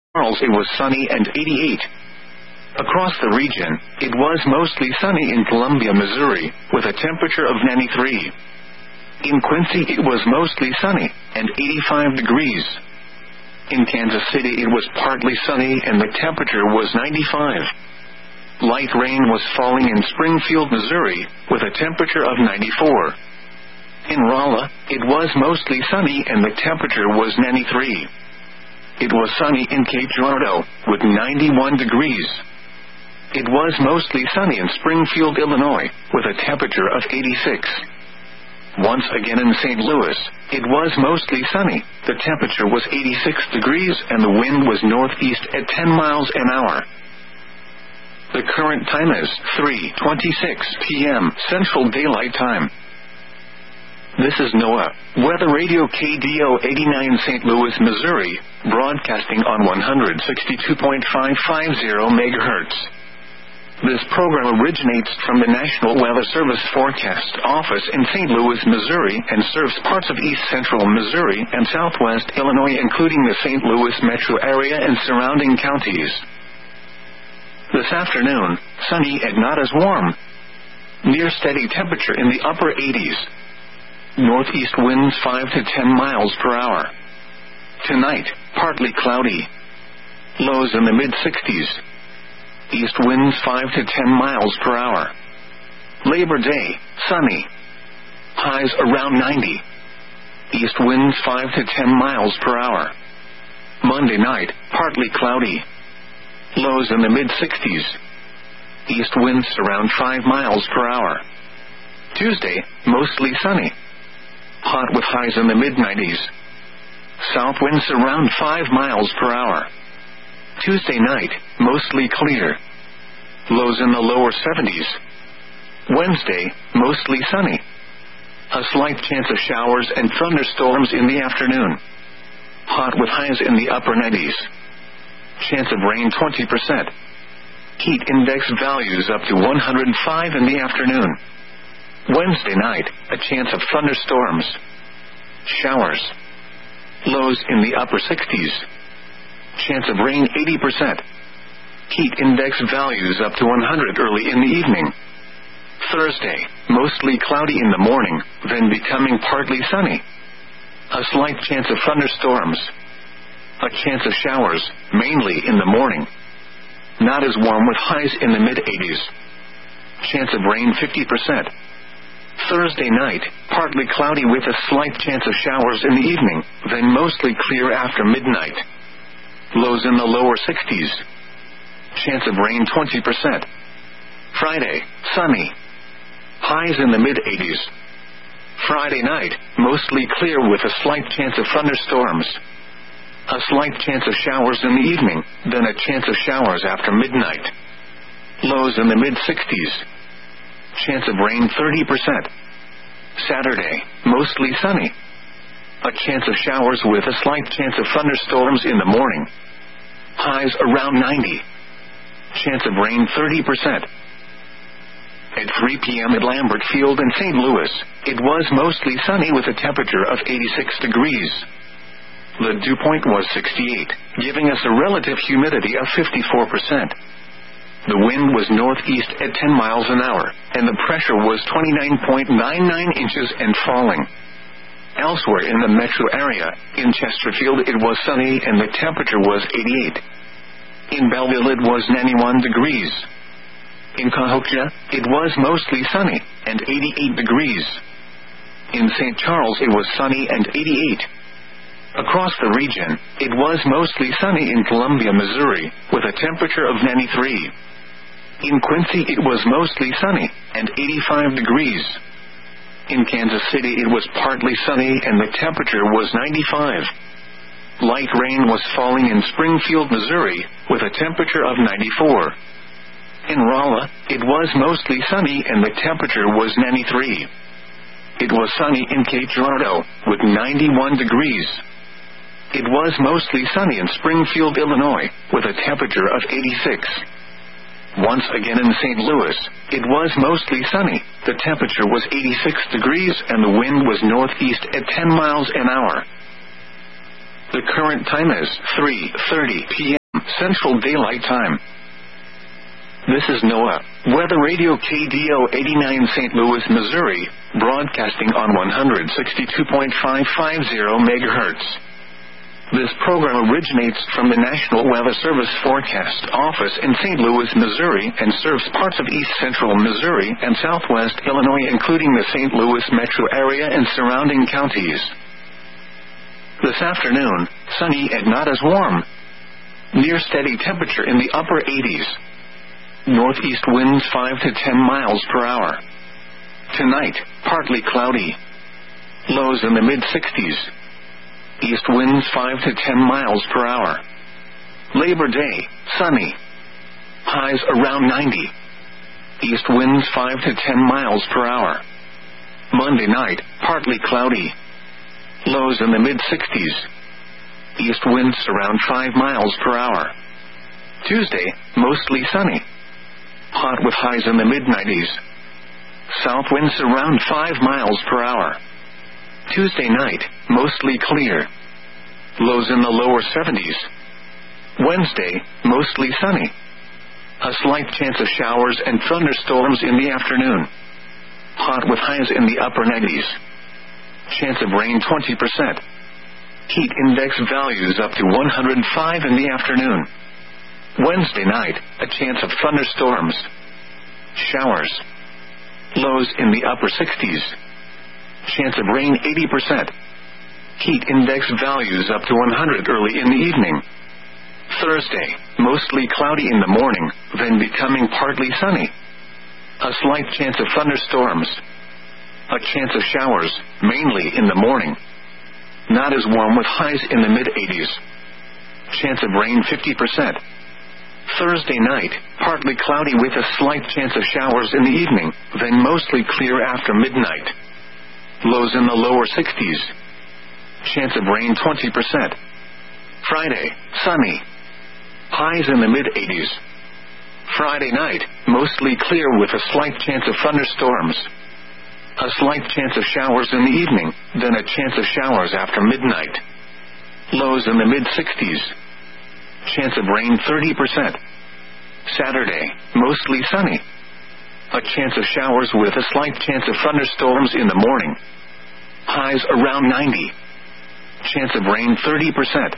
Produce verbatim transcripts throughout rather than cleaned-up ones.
Charles it was sunny and eighty-eight. Across the region, it was mostly sunny in Columbia, Missouri, with a temperature of ninety-three. In Quincy it was mostly sunny, and eighty-five degrees. In Kansas City it was partly sunny and the temperature was ninety-five. Light rain was falling in Springfield, Missouri, with a temperature of ninety-four. In Rolla, it was mostly sunny and the temperature was ninety-three. It was sunny in Cape Girardeau, with ninety-one degrees. It was mostly sunny in Springfield, Illinois, with a temperature of eighty-six. Once again in Saint Louis, it was mostly sunny, the temperature was eighty-six degrees and the wind was northeast at ten miles an hour. The current time is three twenty-six p m Central Daylight Time. This is NOAA Weather Radio K D O eighty-nine Saint Louis, Missouri, broadcasting on one sixty-two point five five zero megahertz. This program originates from the National Weather Service Forecast Office in Saint Louis, Missouri, and serves parts of east central Missouri and southwest Illinois, including the Saint Louis metro area and surrounding counties. This afternoon, sunny and not as warm. Near steady temperature in the upper eighties. Northeast winds five to ten miles per hour. Tonight, partly cloudy. Lows in the mid-sixties. East winds five to ten miles per hour. Labor Day, sunny. Highs around ninety. East winds five to ten miles per hour. Monday night, partly cloudy. Lows in the mid-sixties. East winds around five miles per hour. Tuesday, mostly sunny. Hot with highs in the mid-nineties. South winds around five miles per hour. Tuesday night, mostly clear. Lows in the lower seventies. Wednesday, mostly sunny. A slight chance of showers and thunderstorms in the afternoon. Hot with highs in the upper nineties. Chance of rain twenty percent. Heat index values up to one hundred five in the afternoon. Wednesday night, a chance of thunderstorms. Showers. Lows in the upper sixties. Chance of rain eighty percent. Heat index values up to one hundred early in the evening. Thursday, mostly cloudy in the morning, then becoming partly sunny. A slight chance of thunderstorms. A chance of showers, mainly in the morning. Not as warm with highs in the mid-eighties. Chance of rain fifty percent. Thursday night, partly cloudy with a slight chance of showers in the evening, then mostly clear after midnight. Lows in the lower sixties. Chance of rain twenty percent. Friday, sunny. Highs in the mid-eighties. Friday night, mostly clear with a slight chance of thunderstorms. A slight chance of showers in the evening, then a chance of showers after midnight. Lows in the mid-sixties. Chance of rain thirty percent. Saturday, mostly sunny. A chance of showers with a slight chance of thunderstorms in the morning. Highs around ninety. Chance of rain thirty percent. At three p m at Lambert Field in Saint Louis, it was mostly sunny with a temperature of eighty-six degrees. The dew point was sixty-eight, giving us a relative humidity of fifty-four percent. The wind was northeast at ten miles an hour, and the pressure was twenty-nine point nine nine inches and falling. Elsewhere in the metro area, in Chesterfield it was sunny and the temperature was eighty-eight. In Belleville it was ninety-one degrees. In Cahokia, it was mostly sunny, and eighty-eight degrees. In Saint Charles it was sunny and eighty-eight. Across the region, it was mostly sunny in Columbia, Missouri, with a temperature of ninety-three. In Quincy it was mostly sunny, and eighty-five degrees. In Kansas City it was partly sunny and the temperature was ninety-five. Light rain was falling in Springfield, Missouri, with a temperature of ninety-four. In Rolla, it was mostly sunny and the temperature was ninety-three. It was sunny in Cape Girardeau, with ninety-one degrees. It was mostly sunny in Springfield, Illinois, with a temperature of eighty-six. Once again in Saint Louis, it was mostly sunny, the temperature was eighty-six degrees and the wind was northeast at ten miles an hour. The current time is three thirty p m Central Daylight Time. This is NOAA Weather Radio K D O eighty-nine Saint Louis, Missouri, broadcasting on one sixty-two point five five zero megahertz. This program originates from the National Weather Service Forecast Office in Saint Louis, Missouri, and serves parts of east central Missouri and southwest Illinois, including the Saint Louis metro area and surrounding counties. This afternoon, sunny and not as warm. Near steady temperature in the upper eighties. Northeast winds five to ten miles per hour. Tonight, partly cloudy. Lows in the mid-sixties. East winds five to ten miles per hour. Labor Day, sunny. Highs around ninety. East winds five to ten miles per hour. Monday night, partly cloudy. Lows in the mid-sixties. East winds around five miles per hour. Tuesday, mostly sunny. Hot with highs in the mid-nineties. South winds around five miles per hour. Tuesday night, mostly clear. Lows in the lower seventies. Wednesday, mostly sunny. A slight chance of showers and thunderstorms in the afternoon. Hot with highs in the upper nineties. Chance of rain twenty percent. Heat index values up to one hundred five in the afternoon. Wednesday night, a chance of thunderstorms. Showers. Lows in the upper sixties. Chance of rain eighty percent. Heat index values up to one hundred early in the evening. Thursday, mostly cloudy in the morning, then becoming partly sunny. A slight chance of thunderstorms. A chance of showers, mainly in the morning. Not as warm with highs in the mid-eighties. Chance of rain fifty percent. Thursday night, partly cloudy with a slight chance of showers in the evening, then mostly clear after midnight. Lows in the lower sixties. Chance of rain twenty percent. Friday, sunny. Highs in the mid-eighties. Friday night, mostly clear with a slight chance of thunderstorms. A slight chance of showers in the evening, then a chance of showers after midnight. Lows in the mid-sixties. Chance of rain thirty percent. Saturday, mostly sunny. A chance of showers with a slight chance of thunderstorms in the morning. Highs around ninety. Chance of rain thirty percent.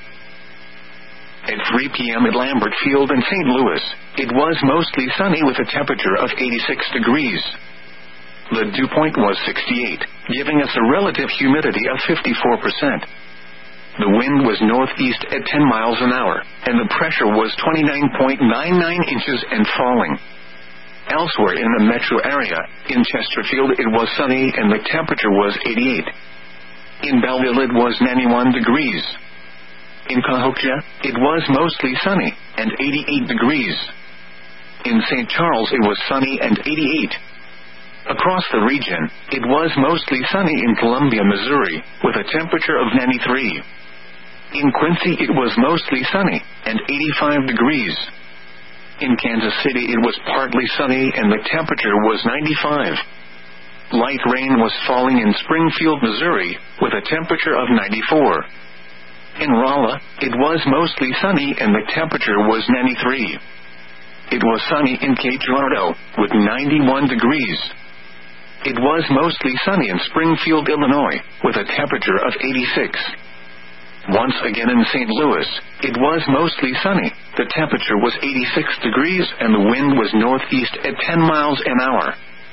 At three p.m. at Lambert Field in Saint Louis, it was mostly sunny with a temperature of eighty-six degrees. The dew point was sixty-eight, giving us a relative humidity of fifty-four percent. The wind was northeast at ten miles an hour, and the pressure was twenty-nine point nine nine inches and falling. Elsewhere in the metro area, in Chesterfield it was sunny and the temperature was eighty-eight. In Belleville it was ninety-one degrees. In Cahokia, it was mostly sunny, and eighty-eight degrees. In Saint Charles it was sunny and eighty-eight. Across the region, it was mostly sunny in Columbia, Missouri, with a temperature of ninety-three. In Quincy it was mostly sunny, and eighty-five degrees. In Kansas City it was partly sunny and the temperature was ninety-five. Light rain was falling in Springfield, Missouri, with a temperature of ninety-four. In Rolla, it was mostly sunny and the temperature was ninety-three. It was sunny in Cape Girardeau, with ninety-one degrees. It was mostly sunny in Springfield, Illinois, with a temperature of eighty-six. Once again in Saint Louis, it was mostly sunny. The temperature was eighty-six degrees and the wind was northeast at ten miles an hour.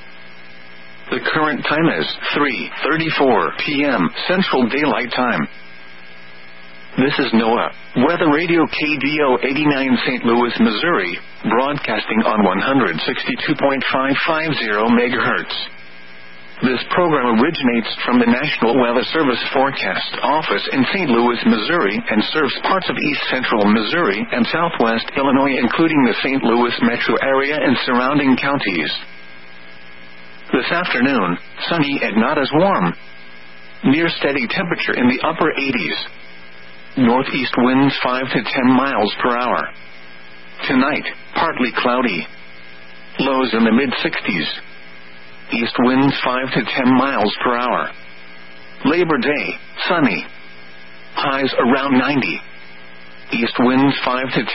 The current time is three thirty-four p.m. Central Daylight Time. This is NOAA Weather Radio K D O eighty-nine Saint Louis, Missouri, broadcasting on one sixty-two point five five zero megahertz. This program originates from the National Weather Service Forecast Office in Saint Louis, Missouri, and serves parts of east central Missouri and southwest Illinois, including the Saint Louis metro area and surrounding counties. This afternoon, sunny and not as warm. Near steady temperature in the upper eighties. Northeast winds five to ten miles per hour. Tonight, partly cloudy. Lows in the mid-sixties. East winds five to ten miles per hour. Labor Day, sunny. Highs around ninety. East winds five to ten miles.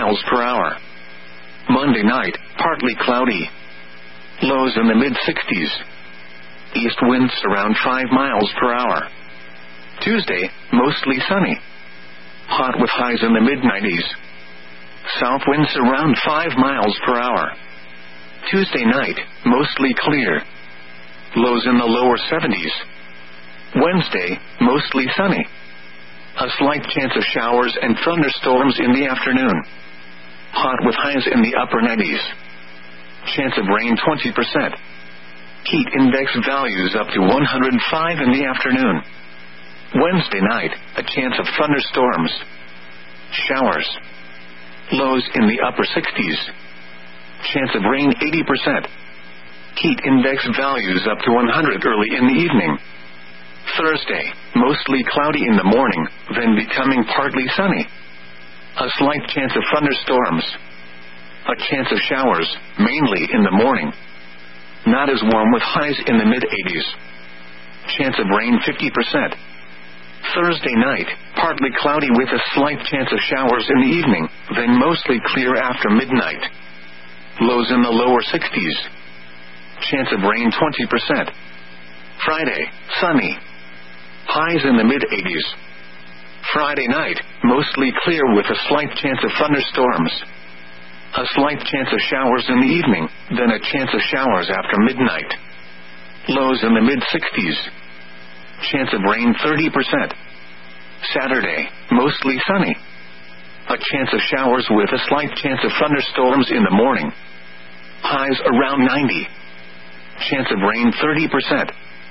miles per hour. Monday night, partly cloudy. Lows in the mid-sixties. East winds around five miles per hour. Tuesday, mostly sunny. Hot with highs in the mid-nineties. South winds around five miles per hour. Tuesday night, mostly clear. Lows in the lower seventies. Wednesday, mostly sunny. A slight chance of showers and thunderstorms in the afternoon. Hot with highs in the upper nineties. Chance of rain twenty percent. Heat index values up to one hundred five in the afternoon. Wednesday night, a chance of thunderstorms. Showers. Lows in the upper sixties. Chance of rain eighty percent. Heat index values up to one hundred early in the evening. Thursday, mostly cloudy in the morning, then becoming partly sunny. A slight chance of thunderstorms. A chance of showers, mainly in the morning. Not as warm with highs in the mid-eighties. Chance of rain fifty percent. Thursday night, partly cloudy with a slight chance of showers in the evening, then mostly clear after midnight. Lows in the lower sixties. Chance of rain twenty percent. Friday, sunny. Highs in the mid-eighties. Friday night, mostly clear with a slight chance of thunderstorms. A slight chance of showers in the evening, then a chance of showers after midnight. Lows in the mid-sixties. Chance of rain thirty percent. Saturday, mostly sunny. A chance of showers with a slight chance of thunderstorms in the morning. Highs around ninety. Chance of rain thirty percent.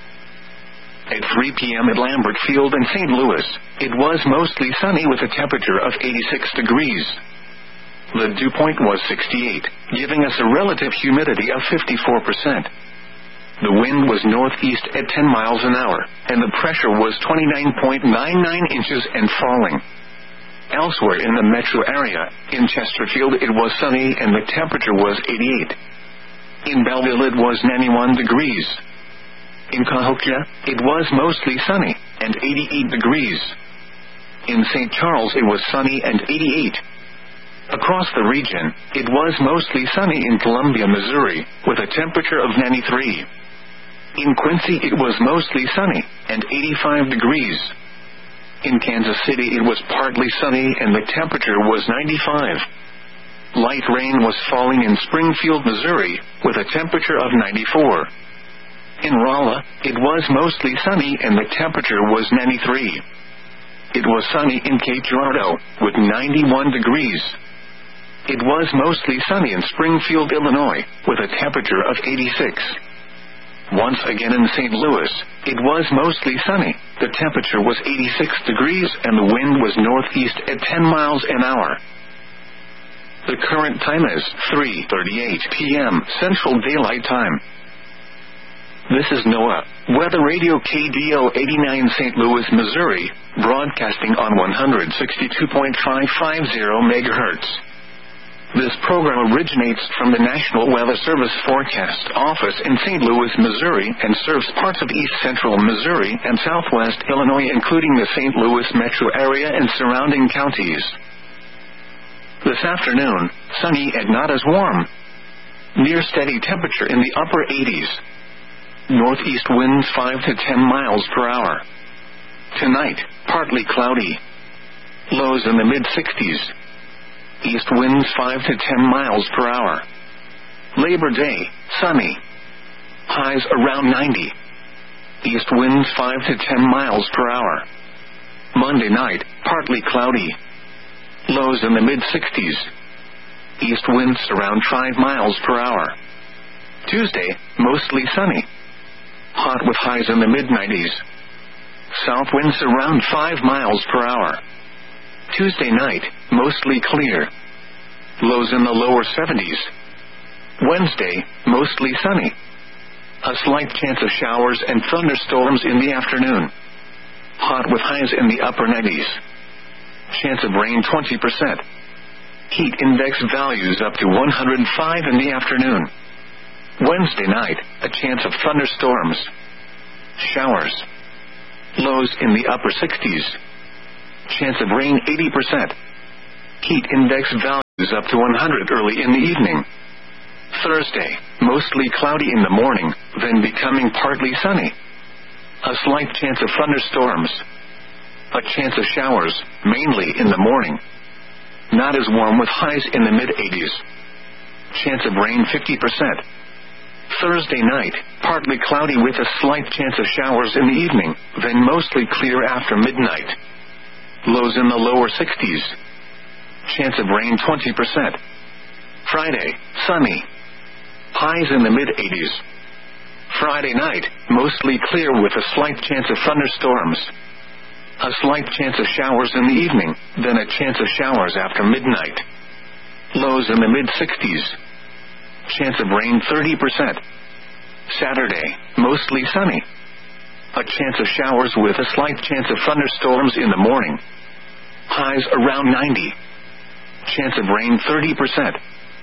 At three p.m. at Lambert Field in Saint Louis, it was mostly sunny with a temperature of eighty-six degrees. The dew point was sixty-eight, giving us a relative humidity of fifty-four percent. The wind was northeast at ten miles an hour, and the pressure was twenty-nine point nine nine inches and falling. Elsewhere in the metro area, in Chesterfield it was sunny and the temperature was eighty-eight. In Belleville it was ninety-one degrees. In Cahokia, it was mostly sunny, and eighty-eight degrees. In Saint Charles it was sunny and eighty-eight. Across the region, it was mostly sunny in Columbia, Missouri, with a temperature of ninety-three. In Quincy it was mostly sunny, and eighty-five degrees. In Kansas City it was partly sunny and the temperature was ninety-five. Light rain was falling in Springfield, Missouri, with a temperature of ninety-four. In Rolla, it was mostly sunny and the temperature was ninety-three. It was sunny in Cape Girardeau, with ninety-one degrees. It was mostly sunny in Springfield, Illinois, with a temperature of eighty-six. Once again in Saint Louis, it was mostly sunny. The temperature was eighty-six degrees and the wind was northeast at ten miles an hour. The current time is three thirty-eight p.m. Central Daylight Time. This is NOAA, Weather Radio K D O eighty-nine Saint Louis, Missouri, broadcasting on one sixty-two point five five zero megahertz. This program originates from the National Weather Service Forecast Office in Saint Louis, Missouri, and serves parts of east central Missouri and southwest Illinois, including the Saint Louis metro area and surrounding counties. This afternoon, sunny and not as warm. Near steady temperature in the upper eighties. Northeast winds five to ten miles per hour. Tonight, partly cloudy. Lows in the mid-sixties. East winds five to ten miles per hour. Labor Day, sunny. Highs around ninety. East winds five to ten miles per hour. Monday night, partly cloudy. Lows in the mid-sixties. East winds around five miles per hour. Tuesday, mostly sunny. Hot with highs in the mid-nineties. South winds around five miles per hour. Tuesday night, mostly clear. Lows in the lower seventies. Wednesday, mostly sunny. A slight chance of showers and thunderstorms in the afternoon. Hot with highs in the upper nineties. Chance of rain twenty percent. Heat index values up to one hundred five in the afternoon. Wednesday night, a chance of thunderstorms. Showers. Lows in the upper sixties. Chance of rain eighty percent. Heat index value up to one hundred early in the evening. Thursday, mostly cloudy in the morning, then becoming partly sunny. A slight chance of thunderstorms. A chance of showers, mainly in the morning. Not as warm with highs in the mid eighties. Chance of rain fifty percent. Thursday night, partly cloudy with a slight chance of showers in the evening, then mostly clear after midnight. Lows in the lower sixties. Chance of rain twenty percent. Friday, sunny. Highs in the mid eighties. Friday night, mostly clear with a slight chance of thunderstorms. A slight chance of showers in the evening, then a chance of showers after midnight. Lows in the mid sixties. Chance of rain thirty percent. Saturday, mostly sunny. A chance of showers with a slight chance of thunderstorms in the morning. Highs around ninety. Chance of rain thirty percent.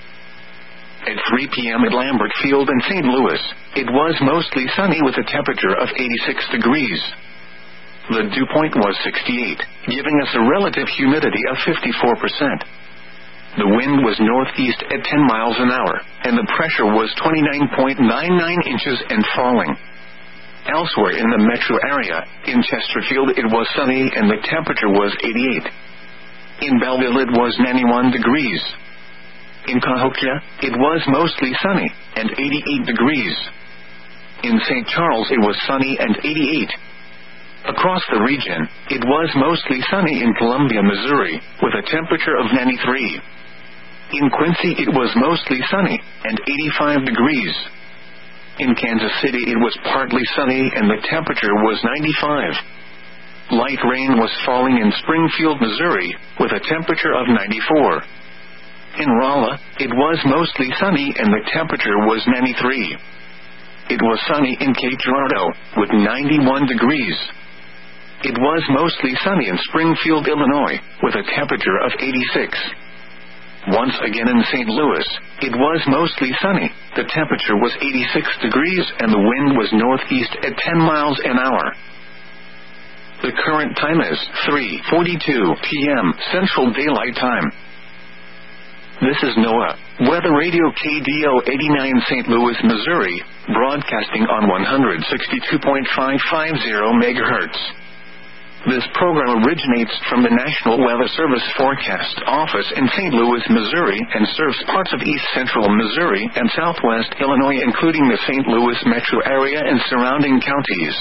At three p.m. at Lambert Field in Saint Louis, it was mostly sunny with a temperature of eighty-six degrees. The dew point was sixty-eight, giving us a relative humidity of fifty-four percent. The wind was northeast at ten miles an hour, and the pressure was twenty-nine point nine nine inches and falling. Elsewhere in the metro area, in Chesterfield it was sunny and the temperature was eighty-eight. In Belleville it was ninety-one degrees. In Cahokia, it was mostly sunny, and eighty-eight degrees. In Saint Charles it was sunny and eighty-eight. Across the region, it was mostly sunny in Columbia, Missouri, with a temperature of ninety-three. In Quincy it was mostly sunny, and eighty-five degrees. In Kansas City it was partly sunny and the temperature was ninety-five. Light rain was falling in Springfield, Missouri, with a temperature of ninety-four. In Rolla, it was mostly sunny and the temperature was ninety-three. It was sunny in Cape Girardeau, with ninety-one degrees. It was mostly sunny in Springfield, Illinois, with a temperature of eighty-six. Once again in Saint Louis, it was mostly sunny, the temperature was eighty-six degrees and the wind was northeast at ten miles an hour. The current time is three forty-two p.m. Central Daylight Time. This is NOAA, Weather Radio K D O eighty-nine Saint Louis, Missouri, broadcasting on one sixty-two point five five zero megahertz. This program originates from the National Weather Service Forecast Office in Saint Louis, Missouri, and serves parts of east central Missouri and southwest Illinois, including the Saint Louis metro area and surrounding counties.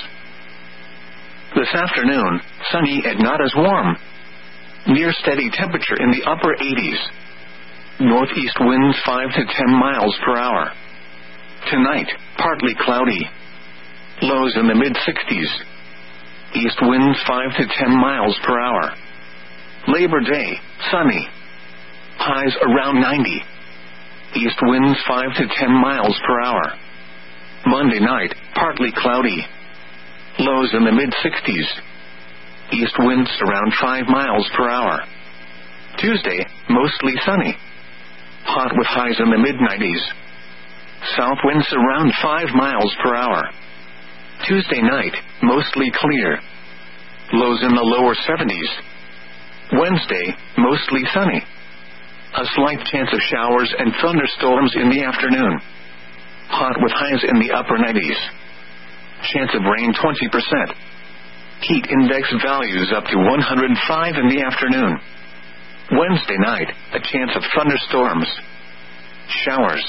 This afternoon, sunny and not as warm. Near steady temperature in the upper eighties. Northeast winds five to ten miles per hour. Tonight, partly cloudy. Lows in the mid sixties. East winds five to ten miles per hour. Labor Day, sunny. Highs around ninety. East winds five to ten miles per hour. Monday night, partly cloudy. Lows in the mid sixties. East winds around five miles per hour. Tuesday, mostly sunny. Hot with highs in the mid nineties. South winds around five miles per hour. Tuesday night, mostly clear. Lows in the lower seventies. Wednesday, mostly sunny. A slight chance of showers and thunderstorms in the afternoon. Hot with highs in the upper nineties. Chance of rain twenty percent. Heat index values up to one hundred five in the afternoon. Wednesday night, a chance of thunderstorms. Showers.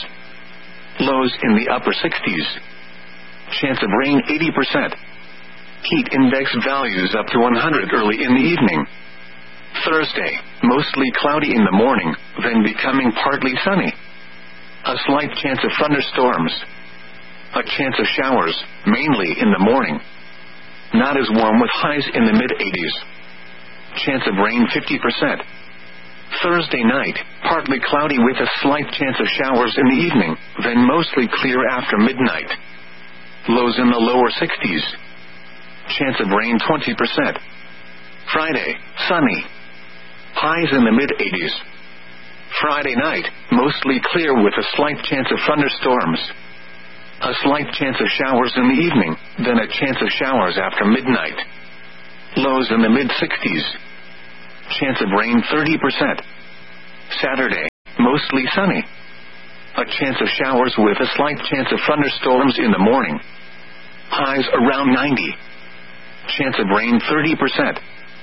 Lows in the upper sixties. Chance of rain eighty percent. Heat index values up to one hundred early in the evening. Thursday, mostly cloudy in the morning, then becoming partly sunny. A slight chance of thunderstorms. A chance of showers, mainly in the morning. Not as warm with highs in the mid eighties. Chance of rain fifty percent. Thursday night, partly cloudy with a slight chance of showers in the evening, then mostly clear after midnight. Lows in the lower sixties. Chance of rain twenty percent. Friday, sunny. Highs in the mid eighties. Friday night, mostly clear with a slight chance of thunderstorms. A slight chance of showers in the evening, then a chance of showers after midnight. Lows in the mid sixties. Chance of rain thirty percent. Saturday, mostly sunny. A chance of showers with a slight chance of thunderstorms in the morning. Highs around ninety. Chance of rain thirty percent.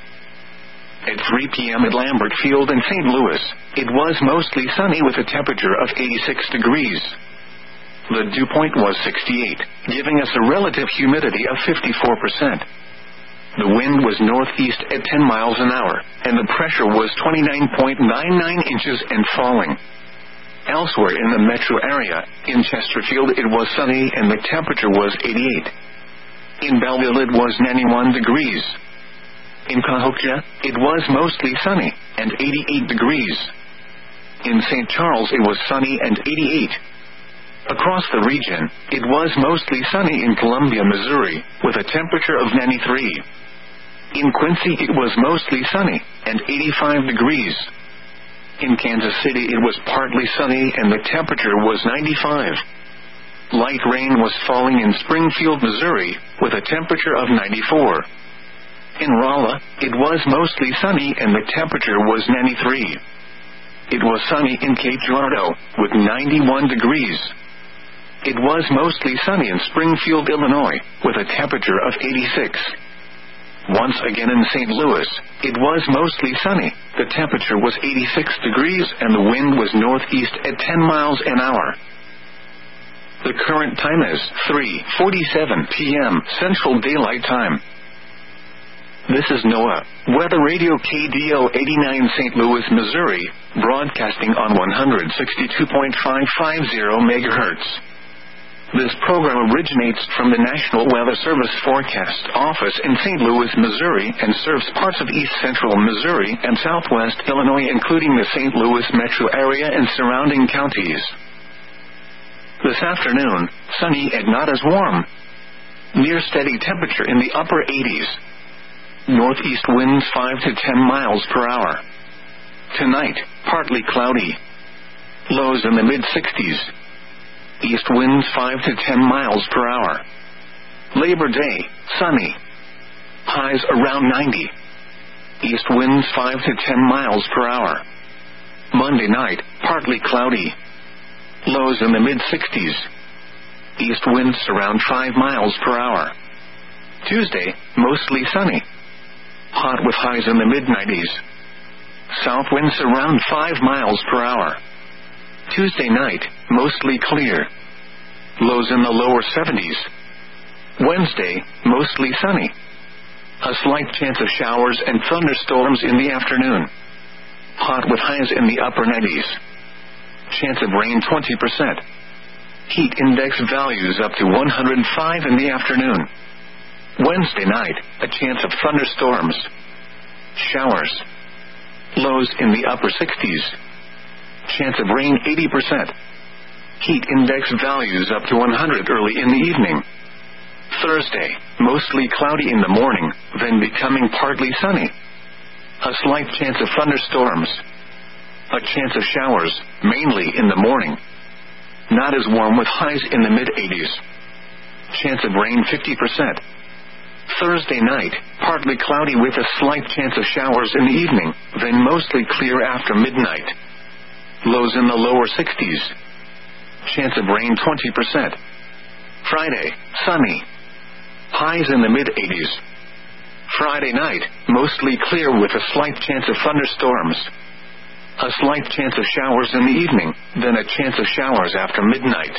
At three p.m. at Lambert Field in Saint Louis, it was mostly sunny with a temperature of eighty-six degrees. The dew point was sixty-eight, giving us a relative humidity of fifty-four percent. The wind was northeast at ten miles an hour, and the pressure was twenty-nine point nine nine inches and falling. Elsewhere in the metro area, in Chesterfield it was sunny and the temperature was eighty-eight. In Belleville it was ninety-one degrees. In Cahokia, it was mostly sunny, and eighty-eight degrees. In Saint Charles it was sunny and eighty-eight. Across the region, it was mostly sunny in Columbia, Missouri, with a temperature of ninety-three. In Quincy it was mostly sunny, and eighty-five degrees. In Kansas City it was partly sunny and the temperature was ninety-five. Light rain was falling in Springfield, Missouri, with a temperature of ninety-four. In Rolla, it was mostly sunny and the temperature was ninety-three. It was sunny in Cape Girardeau, with ninety-one degrees. It was mostly sunny in Springfield, Illinois, with a temperature of eighty-six. Once again in Saint Louis, it was mostly sunny, the temperature was eighty-six degrees and the wind was northeast at ten miles an hour. The current time is three forty-seven p.m. Central Daylight Time. This is NOAA Weather Radio K D O eighty-nine Saint Louis, Missouri, broadcasting on one sixty-two point five five zero megahertz. This program originates from the National Weather Service Forecast Office in Saint Louis, Missouri, and serves parts of east central Missouri and southwest Illinois, including the Saint Louis metro area and surrounding counties. This afternoon, sunny and not as warm. Near steady temperature in the upper eighties. Northeast winds five to ten miles per hour. Tonight, partly cloudy. Lows in the mid-sixties. East winds five to ten miles per hour. Labor Day, sunny. Highs around ninety. East winds five to ten miles per hour. Monday night, partly cloudy. Lows in the mid-sixties. East winds around five miles per hour. Tuesday, mostly sunny. Hot with highs in the mid-nineties. South winds around five miles per hour. Tuesday night, mostly clear. Lows in the lower seventies. Wednesday, mostly sunny. A slight chance of showers and thunderstorms in the afternoon. Hot with highs in the upper nineties. Chance of rain twenty percent. Heat index values up to one hundred five in the afternoon. Wednesday night, a chance of thunderstorms. Showers. Lows in the upper sixties. Chance of rain eighty percent. Heat index values up to one hundred early in the evening. Thursday, mostly cloudy in the morning, then becoming partly sunny. A slight chance of thunderstorms. A chance of showers, mainly in the morning. Not as warm with highs in the mid-eighties. Chance of rain fifty percent. Thursday night, partly cloudy with a slight chance of showers in the evening, then mostly clear after midnight. Lows in the lower sixties. Chance of rain twenty percent. Friday, sunny. Highs in the mid-eighties. Friday night, mostly clear with a slight chance of thunderstorms. A slight chance of showers in the evening, then a chance of showers after midnight.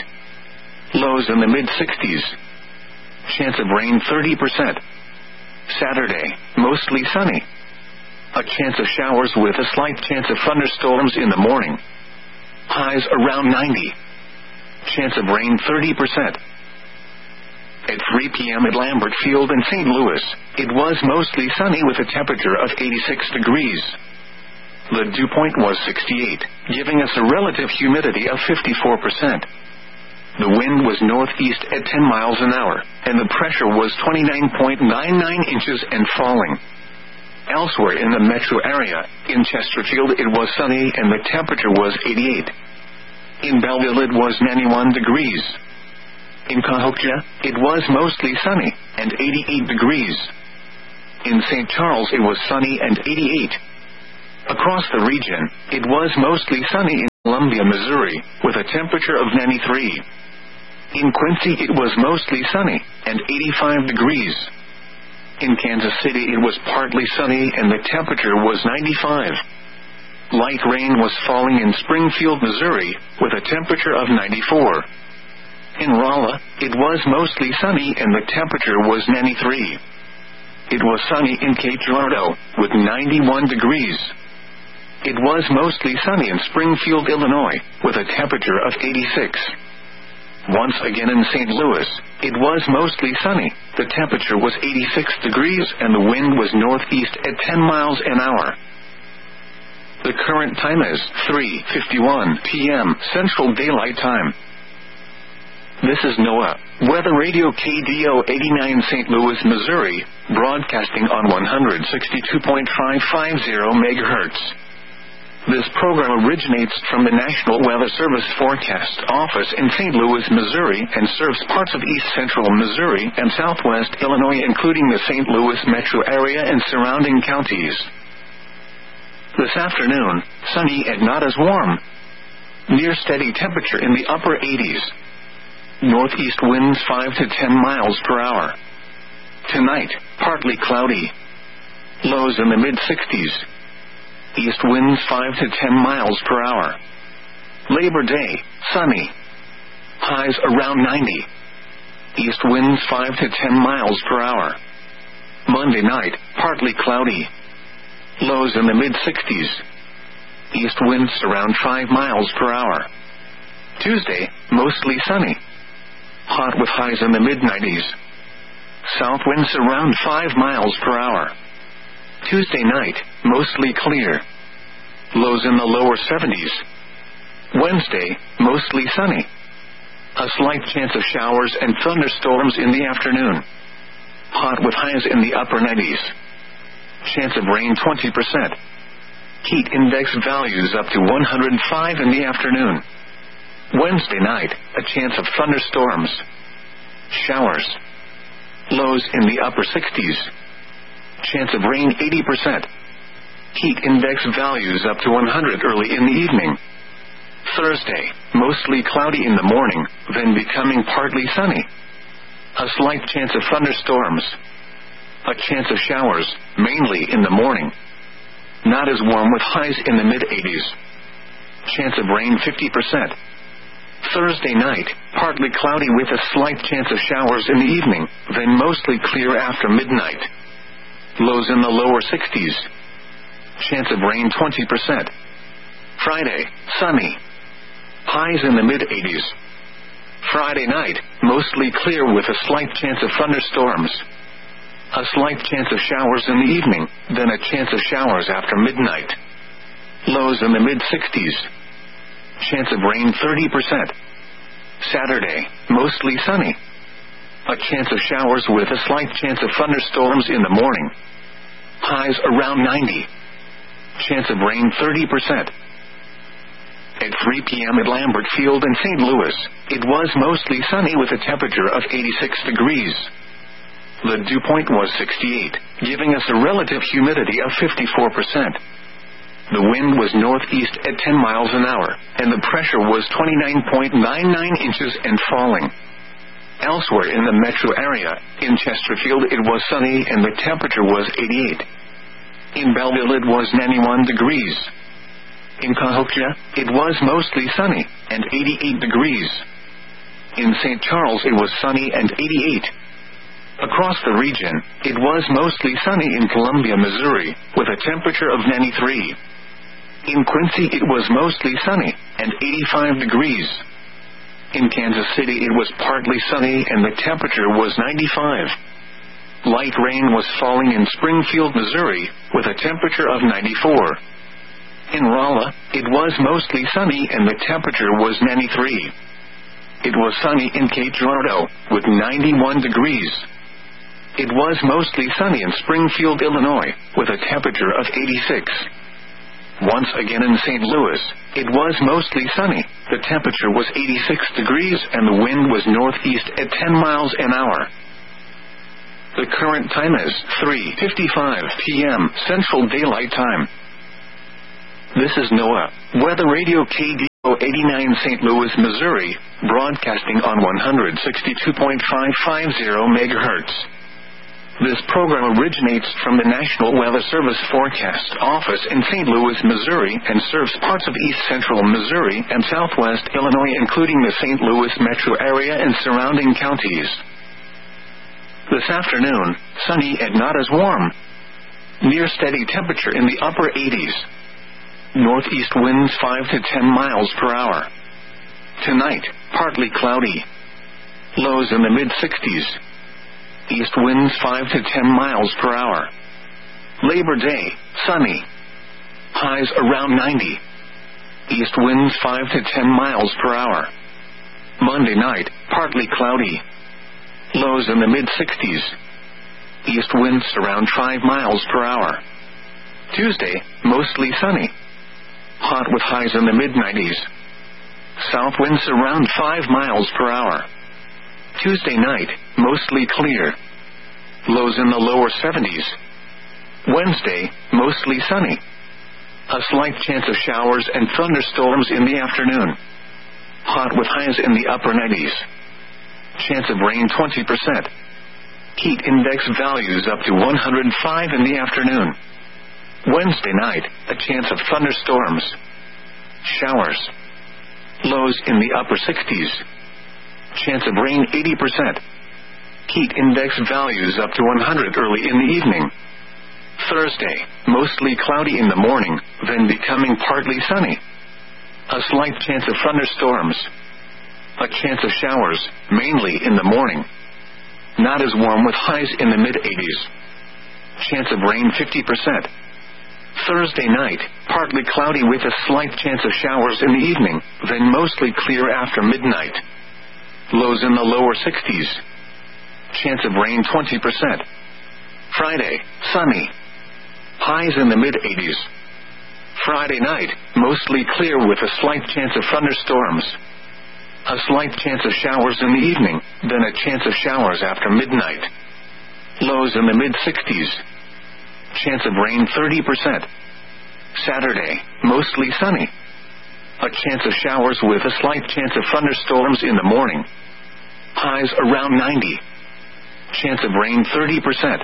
Lows in the mid-sixties. Chance of rain thirty percent. Saturday, mostly sunny. A chance of showers with a slight chance of thunderstorms in the morning. Highs around ninety. Chance of rain thirty percent. At three p.m. at Lambert Field in Saint Louis, it was mostly sunny with a temperature of eighty-six degrees. The dew point was sixty-eight, giving us a relative humidity of fifty-four percent. The wind was northeast at ten miles an hour, and the pressure was twenty-nine point nine nine inches and falling. Elsewhere in the metro area, in Chesterfield it was sunny and the temperature was eighty-eight. In Belleville it was ninety-one degrees. In Cahokia, it was mostly sunny, and eighty-eight degrees. In Saint Charles it was sunny and eighty-eight. Across the region, it was mostly sunny in Columbia, Missouri, with a temperature of ninety-three. In Quincy, it was mostly sunny, and eighty-five degrees. In Kansas City, it was partly sunny, and the temperature was ninety-five. Light rain was falling in Springfield, Missouri, with a temperature of ninety-four. In Rolla, it was mostly sunny, and the temperature was ninety-three. It was sunny in Cape Girardeau, with ninety-one degrees. It was mostly sunny in Springfield, Illinois, with a temperature of eighty-six. Once again in Saint Louis, it was mostly sunny. The temperature was eighty-six degrees and the wind was northeast at ten miles an hour. The current time is three fifty-one p.m. Central Daylight Time. This is NOAA Weather Radio K D O eighty-nine Saint Louis, Missouri, broadcasting on one sixty-two point five five zero megahertz. This program originates from the National Weather Service Forecast Office in Saint Louis, Missouri, and serves parts of east central Missouri and southwest Illinois, including the Saint Louis metro area and surrounding counties. This afternoon, sunny and not as warm. Near steady temperature in the upper eighties. Northeast winds five to ten miles per hour. Tonight, partly cloudy. Lows in the mid-sixties. East winds five to ten miles per hour. Labor Day, sunny. Highs around ninety. East winds five to ten miles per hour. Monday night, partly cloudy. Lows in the mid-sixties. East winds around five miles per hour. Tuesday, mostly sunny. Hot with highs in the mid-nineties. South winds around five miles per hour. Tuesday night, mostly clear. Lows in the lower seventies. Wednesday, mostly sunny. A slight chance of showers and thunderstorms in the afternoon. Hot with highs in the upper nineties. Chance of rain twenty percent. Heat index values up to one hundred five in the afternoon. Wednesday night, a chance of thunderstorms. Showers. Lows in the upper sixties. Chance of rain eighty percent. Heat index values up to one hundred early in the evening. Thursday, mostly cloudy in the morning, then becoming partly sunny. A slight chance of thunderstorms. A chance of showers, mainly in the morning. Not as warm with highs in the mid-eighties. Chance of rain fifty percent. Thursday night, partly cloudy with a slight chance of showers in the evening, then mostly clear after midnight. Lows in the lower sixties. Chance of rain twenty percent. Friday, sunny. Highs in the mid-eighties. Friday night, mostly clear with a slight chance of thunderstorms. A slight chance of showers in the evening, then a chance of showers after midnight. Lows in the mid-sixties. Chance of rain thirty percent. Saturday, mostly sunny. A chance of showers with a slight chance of thunderstorms in the morning. Highs around ninety. Chance of rain thirty percent. At three p.m. at Lambert Field in Saint Louis, it was mostly sunny with a temperature of eighty-six degrees. The dew point was sixty-eight, giving us a relative humidity of fifty-four percent. The wind was northeast at ten miles an hour, and the pressure was twenty-nine point nine nine inches and falling. Elsewhere in the metro area, in Chesterfield it was sunny and the temperature was eighty-eight. In Belleville it was ninety-one degrees. In Cahokia, it was mostly sunny, and eighty-eight degrees. In Saint Charles it was sunny and eighty-eight. Across the region, it was mostly sunny in Columbia, Missouri, with a temperature of ninety-three. In Quincy it was mostly sunny, and eighty-five degrees. In Kansas City it was partly sunny and the temperature was ninety-five. Light rain was falling in Springfield, Missouri, with a temperature of ninety-four. In Rolla, it was mostly sunny and the temperature was ninety-three. It was sunny in Cape Girardeau, with ninety-one degrees. It was mostly sunny in Springfield, Illinois, with a temperature of eighty-six. Once again in Saint Louis, it was mostly sunny. The temperature was eighty-six degrees and the wind was northeast at ten miles an hour. The current time is three fifty-five p.m. Central Daylight Time. This is NOAA Weather Radio K D O eighty-nine Saint Louis, Missouri, broadcasting on one hundred sixty-two point five five zero megahertz. This program originates from the National Weather Service Forecast Office in Saint Louis, Missouri, and serves parts of east central Missouri and southwest Illinois, including the Saint Louis metro area and surrounding counties. This afternoon, sunny and not as warm. Near steady temperature in the upper eighties. Northeast winds five to ten miles per hour. Tonight, partly cloudy. Lows in the mid-sixties. East winds five to ten miles per hour. Labor Day, sunny. Highs around ninety. East winds five to ten miles per hour. Monday night, partly cloudy. Lows in the mid-sixties. East winds around five miles per hour. Tuesday, mostly sunny. Hot with highs in the mid-nineties. South winds around five miles per hour. Tuesday night, mostly clear. Lows in the lower seventies. Wednesday, mostly sunny. A slight chance of showers and thunderstorms in the afternoon. Hot with highs in the upper nineties. Chance of rain twenty percent. Heat index values up to one hundred five in the afternoon. Wednesday night, a chance of thunderstorms. Showers. Lows in the upper sixties. Chance of rain eighty percent. Heat index values up to one hundred early in the evening. Thursday, mostly cloudy in the morning, then becoming partly sunny. A slight chance of thunderstorms. A chance of showers, mainly in the morning. Not as warm with highs in the mid-eighties. Chance of rain fifty percent. Thursday night, partly cloudy with a slight chance of showers in the evening, then mostly clear after midnight. Lows in the lower sixties. Chance of rain twenty percent. Friday, sunny. Highs in the mid-eighties. Friday night, mostly clear with a slight chance of thunderstorms. A slight chance of showers in the evening, then a chance of showers after midnight. Lows in the mid-sixties. Chance of rain thirty percent. Saturday, mostly sunny. A chance of showers with a slight chance of thunderstorms in the morning. Highs around ninety. Chance of rain thirty percent.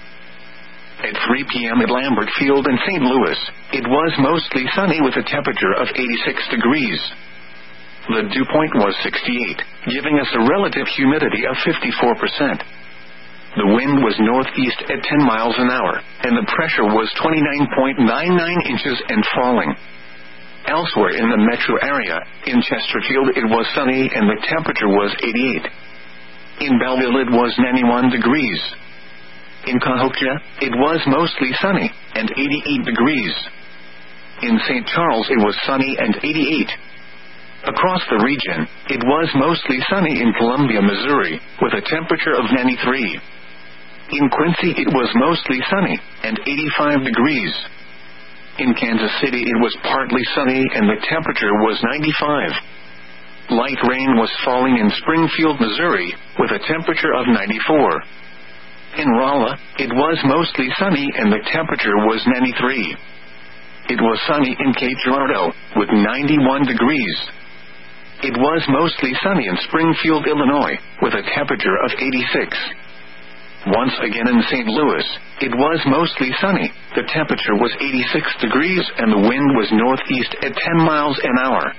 At three p.m. at Lambert Field in Saint Louis, it was mostly sunny with a temperature of eighty-six degrees. The dew point was sixty-eight, giving us a relative humidity of fifty-four percent. The wind was northeast at ten miles an hour, and the pressure was twenty-nine point nine nine inches and falling. Elsewhere in the metro area, in Chesterfield it was sunny and the temperature was eighty-eight. In Belleville it was ninety-one degrees. In Cahokia, it was mostly sunny, and eighty-eight degrees. In Saint Charles it was sunny and eighty-eight. Across the region, it was mostly sunny in Columbia, Missouri, with a temperature of ninety-three. In Quincy it was mostly sunny, and eighty-five degrees. In Kansas City it was partly sunny and the temperature was ninety-five. Light rain was falling in Springfield, Missouri, with a temperature of ninety-four. In Rolla, it was mostly sunny and the temperature was ninety-three. It was sunny in Cape Girardeau, with ninety-one degrees. It was mostly sunny in Springfield, Illinois, with a temperature of eighty-six. Once again in Saint Louis, it was mostly sunny, the temperature was eighty-six degrees and the wind was northeast at ten miles an hour.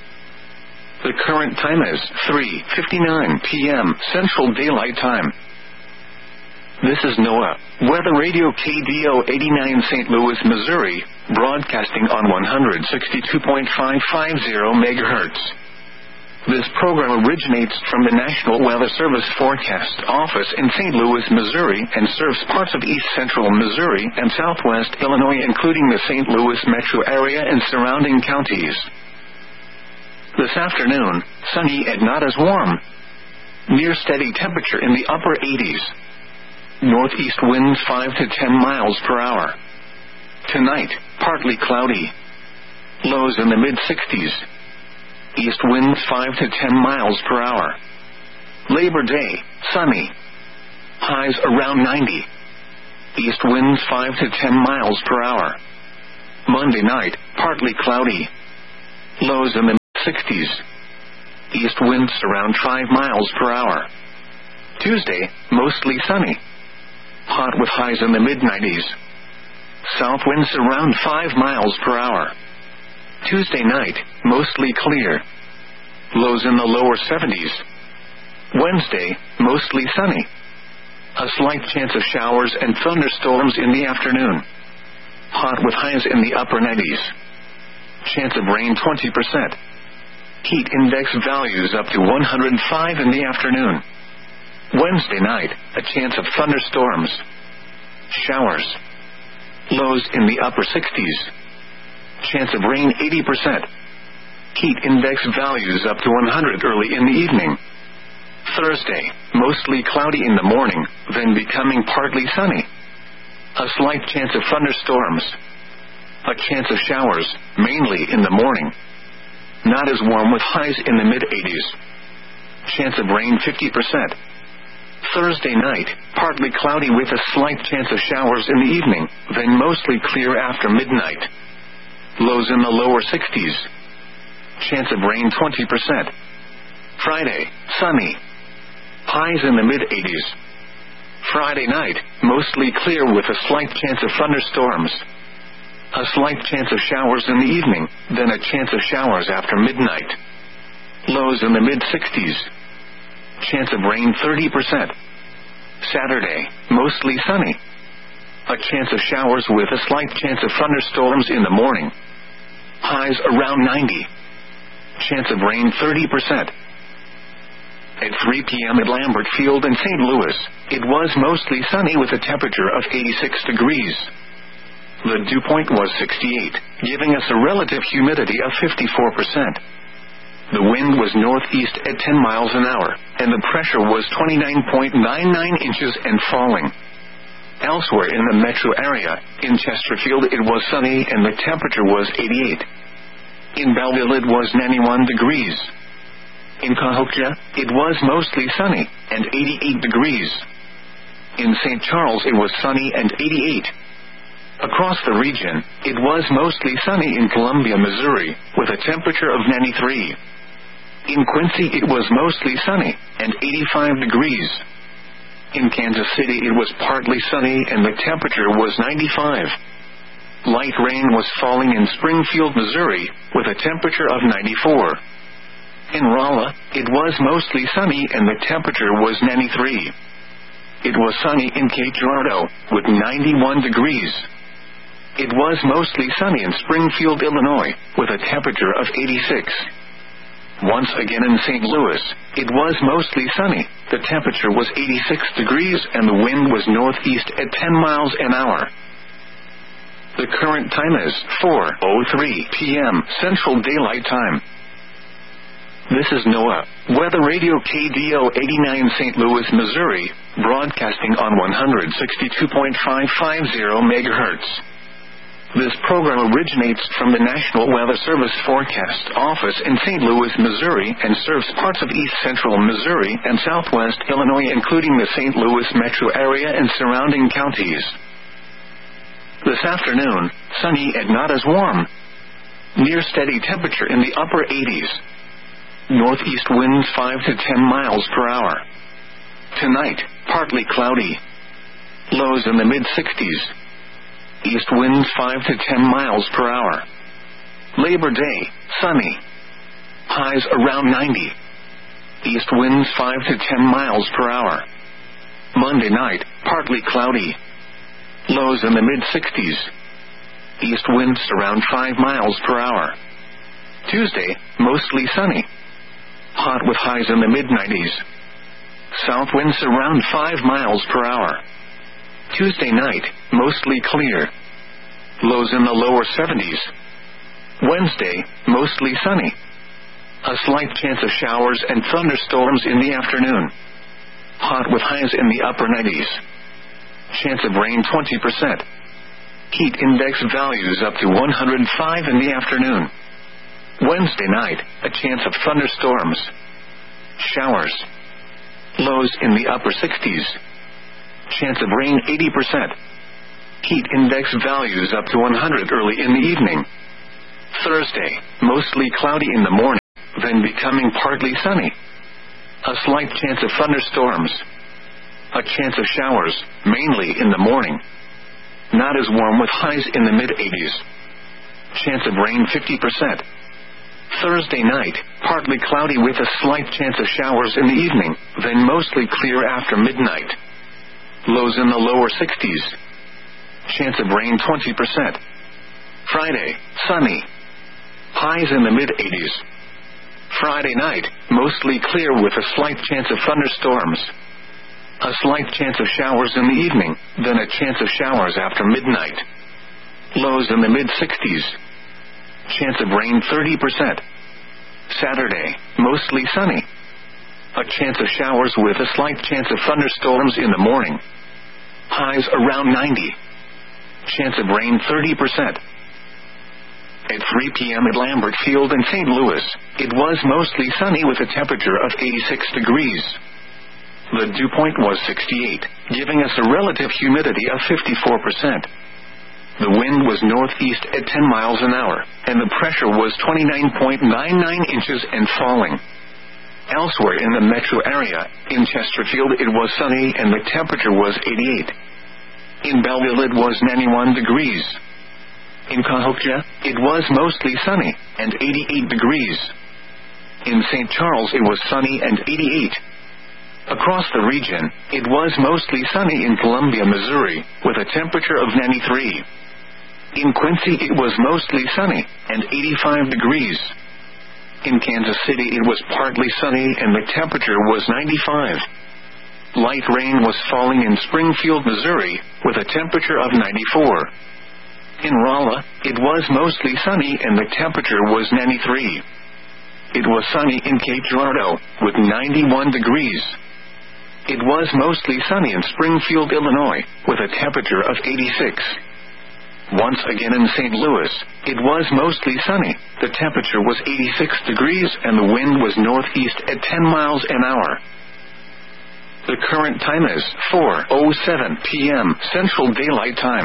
The current time is three fifty-nine p.m. Central Daylight Time. This is NOAA Weather Radio K D O eighty-nine Saint Louis, Missouri, broadcasting on one hundred sixty-two point five five zero megahertz. This program originates from the National Weather Service Forecast Office in Saint Louis, Missouri, and serves parts of east central Missouri and southwest Illinois, including the Saint Louis metro area and surrounding counties. This afternoon, sunny and not as warm. Near steady temperature in the upper eighties. Northeast winds five to ten miles per hour. Tonight, partly cloudy. Lows in the mid-sixties. East winds five to ten miles per hour. Labor Day, sunny. Highs around ninety. East winds five to ten miles per hour. Monday night, partly cloudy. Lows in the sixties. East winds around five miles per hour. Tuesday, mostly sunny. Hot with highs in the mid nineties. South winds around five miles per hour. Tuesday night, mostly clear. Lows in the lower seventies. Wednesday, mostly sunny. A slight chance of showers and thunderstorms in the afternoon. Hot with highs in the upper nineties. Chance of rain twenty percent. Heat index values up to one hundred five in the afternoon. Wednesday night, a chance of thunderstorms. Showers. Lows in the upper sixties. Chance of rain eighty percent. Heat index values up to one hundred early in the evening. Thursday, mostly cloudy in the morning, then becoming partly sunny. A slight chance of thunderstorms. A chance of showers, mainly in the morning. Not as warm with highs in the mid eighties. Chance of rain fifty percent. Thursday night, partly cloudy with a slight chance of showers in the evening, then mostly clear after midnight. Lows in the lower sixties. Chance of rain twenty percent. Friday, sunny. Highs in the mid eighties. Friday night, mostly clear with a slight chance of thunderstorms. A slight chance of showers in the evening, then a chance of showers after midnight. Lows in the mid sixties. Chance of rain thirty percent. Saturday, mostly sunny. A chance of showers with a slight chance of thunderstorms in the morning. Highs around ninety. Chance of rain thirty percent. At three p.m. at Lambert Field in Saint Louis, it was mostly sunny with a temperature of eighty-six degrees. The dew point was sixty-eight, giving us a relative humidity of fifty-four percent. The wind was northeast at ten miles an hour, and the pressure was twenty-nine point nine nine inches and falling. Elsewhere in the metro area, in Chesterfield it was sunny and the temperature was eighty-eight. In Belleville it was ninety-one degrees. In Cahokia, it was mostly sunny, and eighty-eight degrees. In Saint Charles it was sunny and eighty-eight. Across the region, it was mostly sunny in Columbia, Missouri, with a temperature of ninety-three. In Quincy it was mostly sunny, and eighty-five degrees. In Kansas City it was partly sunny and the temperature was ninety-five. Light rain was falling in Springfield, Missouri, with a temperature of ninety-four. In Rolla, it was mostly sunny and the temperature was ninety-three. It was sunny in Cape Girardeau, with ninety-one degrees. It was mostly sunny in Springfield, Illinois, with a temperature of eighty-six. Once again in Saint Louis, it was mostly sunny, the temperature was eighty-six degrees and the wind was northeast at ten miles an hour. The current time is four oh three p.m. Central Daylight Time. This is NOAA, Weather Radio K D O eighty-nine Saint Louis, Missouri, broadcasting on one sixty-two point five five zero megahertz. This program originates from the National Weather Service Forecast Office in Saint Louis, Missouri, and serves parts of east central Missouri and southwest Illinois, including the Saint Louis metro area and surrounding counties. This afternoon, sunny and not as warm. Near steady temperature in the upper eighties. Northeast winds five to ten miles per hour. Tonight, partly cloudy. Lows in the mid sixties. East winds five to ten miles per hour. Labor Day, sunny. Highs around ninety. East winds five to ten miles per hour. Monday night, partly cloudy. Lows in the mid sixties. East winds around five miles per hour. Tuesday, mostly sunny. Hot with highs in the mid nineties. South winds around five miles per hour. Tuesday night, mostly clear. Lows in the lower seventies. Wednesday, mostly sunny. A slight chance of showers and thunderstorms in the afternoon. Hot with highs in the upper nineties. Chance of rain twenty percent. Heat index values up to one hundred five in the afternoon. Wednesday night, a chance of thunderstorms. Showers. Lows in the upper sixties. Chance of rain eighty percent. Heat index values up to one hundred early in the evening. Thursday, mostly cloudy in the morning, then becoming partly sunny. A slight chance of thunderstorms. A chance of showers, mainly in the morning. Not as warm with highs in the mid eighties. Chance of rain fifty percent. Thursday night, partly cloudy with a slight chance of showers in the evening, then mostly clear after midnight. Lows in the lower sixties. Chance of rain twenty percent. Friday, sunny. Highs in the mid eighties. Friday night, mostly clear with a slight chance of thunderstorms. A slight chance of showers in the evening, then a chance of showers after midnight. Lows in the mid sixties. Chance of rain thirty percent. Saturday, mostly sunny. A chance of showers with a slight chance of thunderstorms in the morning. Highs around ninety. Chance of rain thirty percent. At three p.m. at Lambert Field in Saint Louis, it was mostly sunny with a temperature of eighty-six degrees. The dew point was sixty-eight, giving us a relative humidity of fifty-four percent. The wind was northeast at ten miles an hour, and the pressure was twenty-nine point nine nine inches and falling. Elsewhere in the metro area, in Chesterfield it was sunny and the temperature was eighty-eight. In Belleville it was ninety-one degrees. In Cahokia, it was mostly sunny, and eighty-eight degrees. In Saint Charles it was sunny and eighty-eight. Across the region, it was mostly sunny in Columbia, Missouri, with a temperature of ninety-three. In Quincy it was mostly sunny, and eighty-five degrees. In Kansas City it was partly sunny and the temperature was ninety-five. Light rain was falling in Springfield, Missouri, with a temperature of ninety-four. In Rolla, it was mostly sunny and the temperature was ninety-three. It was sunny in Cape Girardeau, with ninety-one degrees. It was mostly sunny in Springfield, Illinois, with a temperature of eighty-six. Once again in Saint Louis, it was mostly sunny, the temperature was eighty-six degrees and the wind was northeast at ten miles an hour. The current time is four oh seven p.m. Central Daylight Time.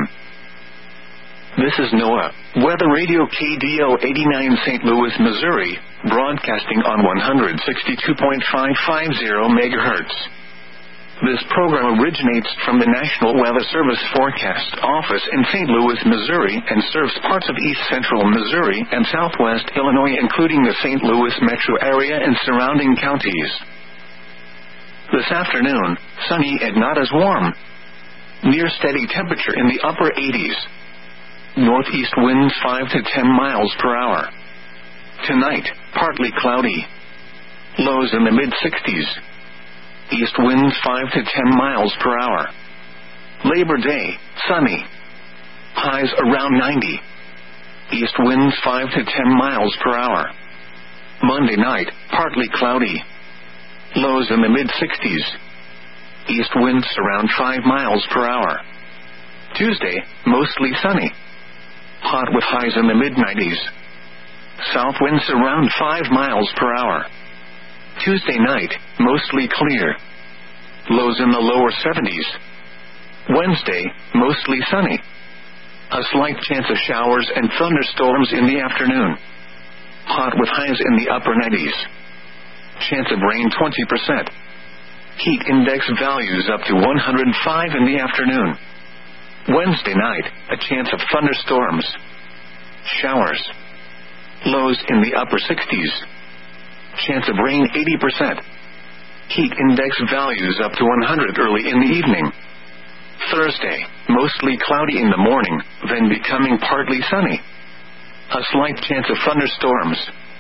This is NOAA, Weather Radio K D O eighty-nine Saint Louis, Missouri, broadcasting on one sixty-two point five five zero megahertz. This program originates from the National Weather Service Forecast Office in Saint Louis, Missouri, and serves parts of east central Missouri and southwest Illinois, including the Saint Louis metro area and surrounding counties. This afternoon, sunny and not as warm. Near steady temperature in the upper eighties. Northeast winds five to ten miles per hour. Tonight, partly cloudy. Lows in the mid sixties. East winds five to ten miles per hour. Labor Day, sunny. Highs around ninety. East winds five to ten miles per hour. Monday night, partly cloudy. Lows in the mid sixties. East winds around five miles per hour. Tuesday, mostly sunny. Hot with highs in the mid nineties. South winds around five miles per hour. Tuesday night, mostly clear. Lows in the lower seventies. Wednesday, mostly sunny. A slight chance of showers and thunderstorms in the afternoon. Hot with highs in the upper nineties. Chance of rain twenty percent. Heat index values up to one hundred five in the afternoon. Wednesday night, a chance of thunderstorms. Showers. Lows in the upper sixties. Chance of rain eighty percent. Heat index values up to one hundred early in the evening. Thursday, mostly cloudy in the morning, then becoming partly sunny. A slight chance of thunderstorms.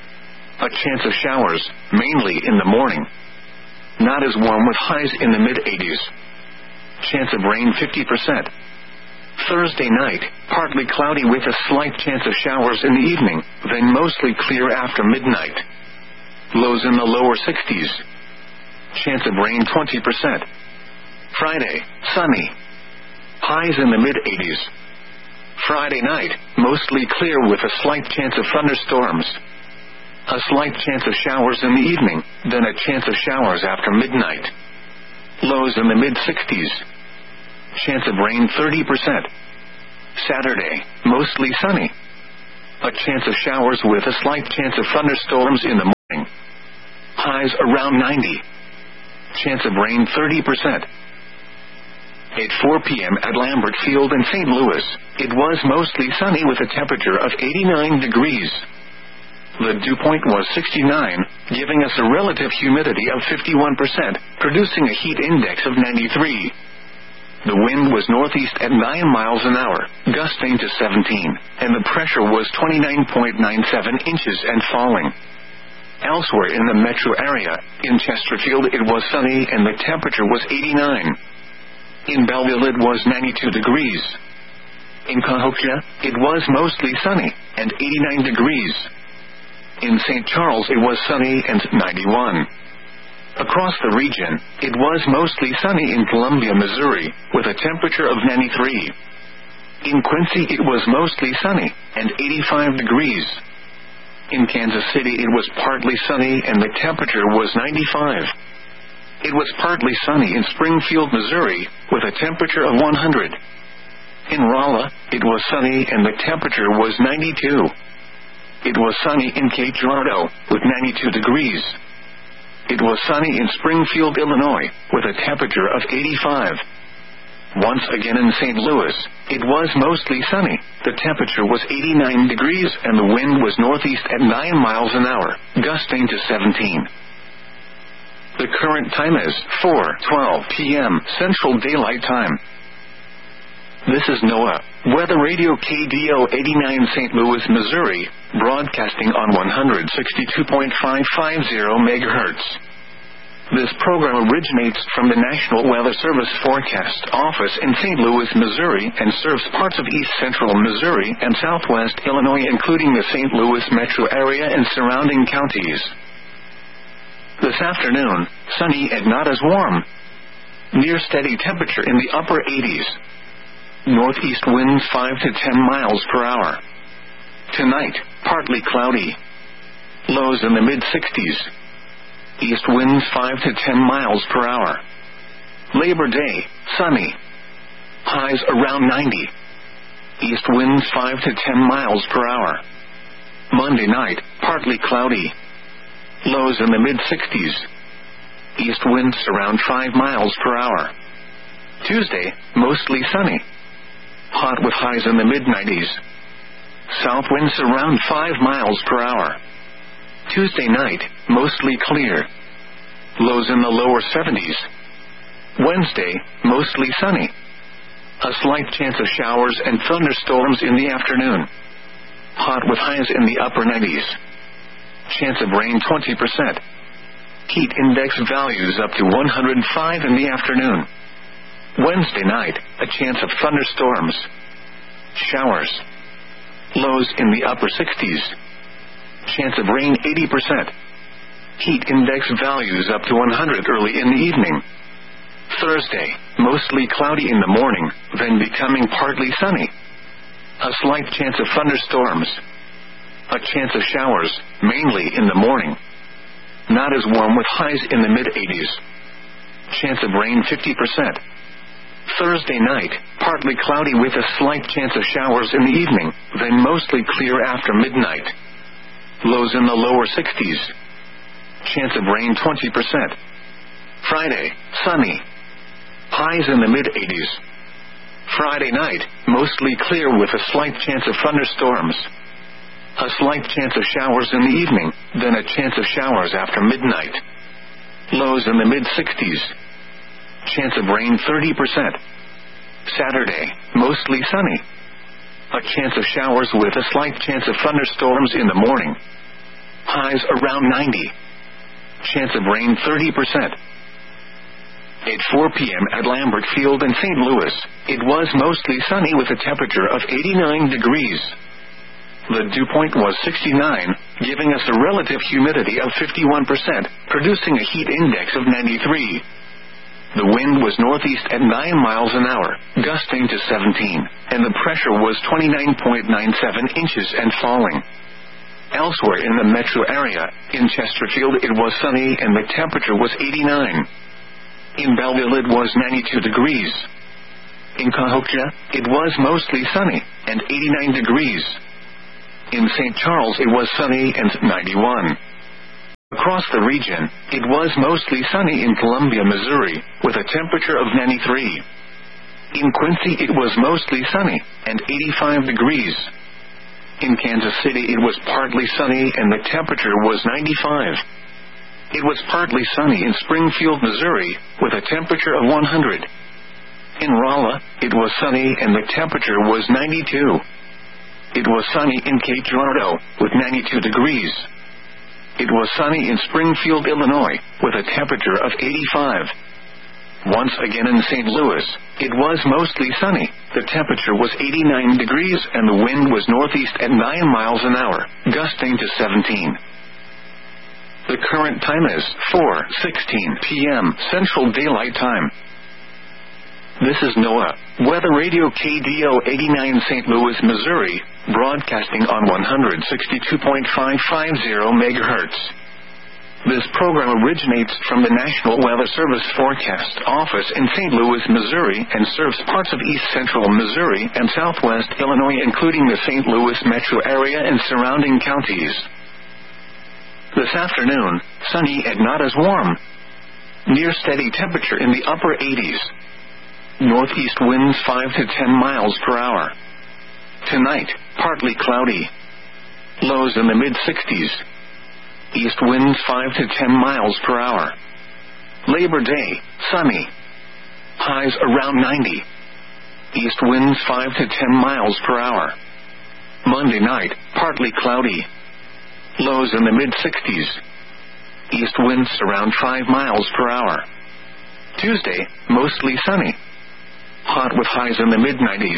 A chance of showers, mainly in the morning. Not as warm with highs in the mid eighties. Chance of rain fifty percent. Thursday night, partly cloudy with a slight chance of showers in the evening, then mostly clear after midnight. Lows in the lower sixties. Chance of rain twenty percent. Friday, sunny. Highs in the mid eighties. Friday night, mostly clear with a slight chance of thunderstorms. A slight chance of showers in the evening, then a chance of showers after midnight. Lows in the mid sixties. Chance of rain thirty percent. Saturday, mostly sunny. A chance of showers with a slight chance of thunderstorms in the morning. Highs around ninety. Chance of rain thirty percent. At four p.m. at Lambert Field in Saint Louis, it was mostly sunny with a temperature of eighty-nine degrees. The dew point was sixty-nine, giving us a relative humidity of fifty-one percent, producing a heat index of ninety-three. The wind was northeast at nine miles an hour, gusting to seventeen, and the pressure was twenty-nine point nine seven inches and falling. Elsewhere in the metro area, in Chesterfield it was sunny and the temperature was eighty-nine. In Belleville it was ninety-two degrees. In Cahokia, it was mostly sunny, and eighty-nine degrees. In Saint Charles it was sunny and ninety-one. Across the region, it was mostly sunny in Columbia, Missouri, with a temperature of ninety-three. In Quincy it was mostly sunny, and eighty-five degrees. In Kansas City it was partly sunny and the temperature was ninety-five. It was partly sunny in Springfield, Missouri, with a temperature of one hundred. In Rolla, it was sunny and the temperature was ninety-two. It was sunny in Cape Girardeau, with ninety-two degrees. It was sunny in Springfield, Illinois, with a temperature of eighty-five. Once again in Saint Louis, it was mostly sunny. The temperature was eighty-nine degrees and the wind was northeast at nine miles an hour, gusting to seventeen. The current time is four twelve p.m. Central Daylight Time. This is NOAA Weather Radio K D O eighty-nine Saint Louis, Missouri, broadcasting on one sixty-two point five five zero megahertz. This program originates from the National Weather Service Forecast Office in Saint Louis, Missouri, and serves parts of east central Missouri and southwest Illinois, including the Saint Louis metro area and surrounding counties. This afternoon, sunny and not as warm. Near steady temperature in the upper eighties. Northeast winds five to ten miles per hour. Tonight, partly cloudy. Lows in the mid-sixties. East winds five to ten miles per hour. Labor Day, sunny. Highs around ninety. East winds five to ten miles per hour. Monday night, partly cloudy. Lows in the mid-sixties. East winds around five miles per hour. Tuesday, mostly sunny. Hot with highs in the mid-nineties. South winds around five miles per hour. Tuesday night, mostly clear. Lows in the lower seventies. Wednesday, mostly sunny. A slight chance of showers and thunderstorms in the afternoon. Hot with highs in the upper nineties. Chance of rain twenty percent. Heat index values up to one hundred five in the afternoon. Wednesday night, a chance of thunderstorms. Showers. Lows in the upper sixties. Chance of rain eighty percent. Heat index values up to one hundred early in the evening. Thursday, mostly cloudy in the morning, then becoming partly sunny. A slight chance of thunderstorms. A chance of showers, mainly in the morning. Not as warm with highs in the mid-eighties. Chance of rain fifty percent. Thursday night, partly cloudy with a slight chance of showers in the evening, then mostly clear after midnight. Lows in the lower sixties. Chance of rain twenty percent. Friday, sunny. Highs in the mid-eighties. Friday night, mostly clear with a slight chance of thunderstorms. A slight chance of showers in the evening, then a chance of showers after midnight. Lows in the mid-sixties. Chance of rain thirty percent. Saturday, mostly sunny. A chance of showers with a slight chance of thunderstorms in the morning. Highs around ninety. Chance of rain thirty percent. At four p.m. at Lambert Field in Saint Louis, it was mostly sunny with a temperature of eighty-nine degrees. The dew point was sixty-nine, giving us a relative humidity of fifty-one percent, producing a heat index of ninety-three. The wind was northeast at nine miles an hour, gusting to seventeen, and the pressure was twenty-nine point nine seven inches and falling. Elsewhere in the metro area, in Chesterfield it was sunny and the temperature was eighty-nine. In Belleville it was ninety-two degrees. In Cahokia, it was mostly sunny, and eighty-nine degrees. In Saint Charles it was sunny and ninety-one. Across the region, it was mostly sunny in Columbia, Missouri, with a temperature of ninety-three. In Quincy it was mostly sunny, and eighty-five degrees. In Kansas City it was partly sunny and the temperature was ninety-five. It was partly sunny in Springfield, Missouri, with a temperature of one hundred. In Rolla, it was sunny and the temperature was ninety-two. It was sunny in Cape Girardeau, with ninety-two degrees. It was sunny in Springfield, Illinois, with a temperature of eighty-five. Once again in Saint Louis, it was mostly sunny, the temperature was eighty-nine degrees and the wind was northeast at nine miles an hour, gusting to seventeen. The current time is four sixteen p m Central Daylight Time. This is NOAA Weather Radio K D O eighty-nine Saint Louis, Missouri, broadcasting on one sixty-two point five five zero megahertz. This program originates from the National Weather Service Forecast Office in Saint Louis, Missouri, and serves parts of east central Missouri and southwest Illinois, including the Saint Louis metro area and surrounding counties. This afternoon, sunny and not as warm. Near steady temperature in the upper eighties. Northeast winds five to ten miles per hour. Tonight, partly cloudy. Lows in the mid-sixties. East winds five to ten miles per hour. Labor Day, sunny. Highs around ninety. East winds five to ten miles per hour. Monday night, partly cloudy. Lows in the mid-sixties. East winds around five miles per hour. Tuesday, mostly sunny. Hot with highs in the mid-nineties.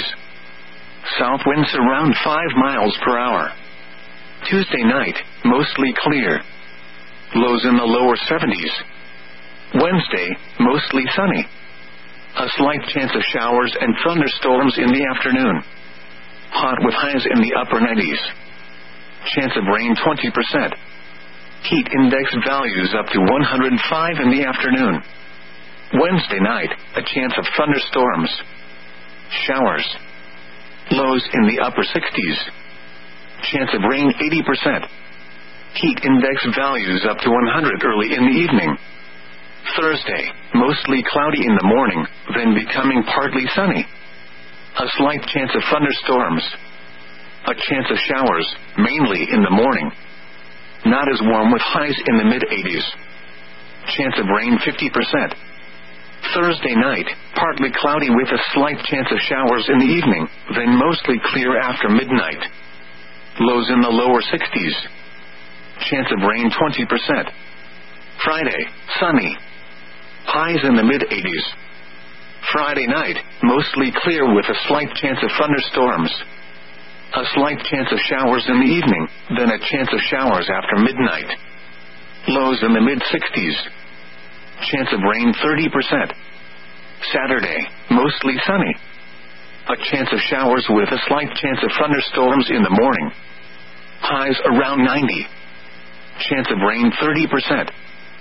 South winds around five miles per hour. Tuesday night, mostly clear. Lows in the lower seventies. Wednesday, mostly sunny. A slight chance of showers and thunderstorms in the afternoon. Hot with highs in the upper nineties. Chance of rain twenty percent. Heat index values up to one hundred five in the afternoon. Wednesday night, a chance of thunderstorms. Showers. Lows in the upper sixties. Chance of rain eighty percent. Heat index values up to one hundred early in the evening. Thursday, mostly cloudy in the morning, then becoming partly sunny. A slight chance of thunderstorms. A chance of showers, mainly in the morning. Not as warm with highs in the mid-eighties. Chance of rain fifty percent. Thursday night, partly cloudy with a slight chance of showers in the evening, then mostly clear after midnight. Lows in the lower sixties. Chance of rain twenty percent. Friday, sunny. Highs in the mid-eighties. Friday night, mostly clear with a slight chance of thunderstorms. A slight chance of showers in the evening, then a chance of showers after midnight. Lows in the mid-sixties. Chance of rain thirty percent. Saturday, mostly sunny. A chance of showers with a slight chance of thunderstorms in the morning. Highs around ninety. Chance of rain thirty percent.